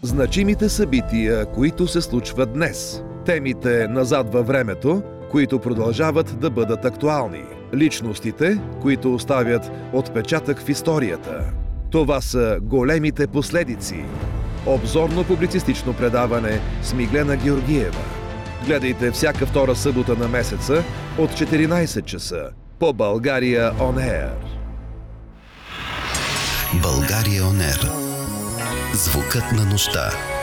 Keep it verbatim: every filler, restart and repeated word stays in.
Значимите събития, които се случват днес. Темите назад във времето, които продължават да бъдат актуални. Личностите, които оставят отпечатък в историята. Това са големите последици. Обзорно-публицистично предаване с Миглена Георгиева. Гледайте всяка втора събота на месеца от четиринайсет часа по България Он Air. България Он Air. Звукът на нощта.